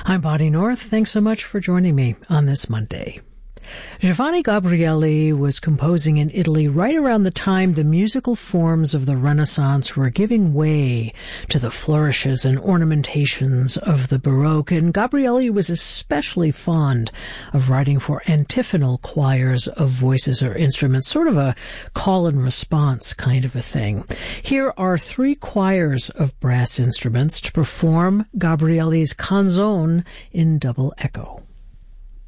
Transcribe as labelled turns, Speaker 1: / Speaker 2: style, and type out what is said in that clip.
Speaker 1: I'm Bonnie North. Thanks so much for joining me on this Monday. Giovanni Gabrieli was composing in Italy right around the time the musical forms of the Renaissance were giving way to the flourishes and ornamentations of the Baroque, and Gabrieli was especially fond of writing for antiphonal choirs of voices or instruments, sort of a call and response kind of a thing. Here are 3 choirs of brass instruments to perform Gabrieli's canzone in double echo.